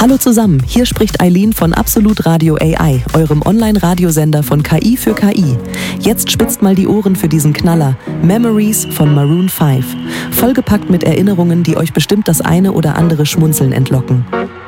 Hallo zusammen, hier spricht Eileen von Absolut Radio AI, eurem Online-Radiosender von KI für KI. Jetzt spitzt mal die Ohren für diesen Knaller, Memories von Maroon 5. Vollgepackt mit Erinnerungen, die euch bestimmt das eine oder andere Schmunzeln entlocken.